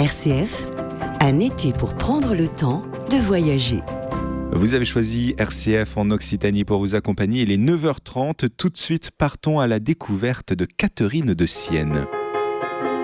RCF, un été pour prendre le temps de voyager. Vous avez choisi RCF en Occitanie pour vous accompagner. Il est 9h30. Tout de suite, partons à la découverte de Catherine de Sienne.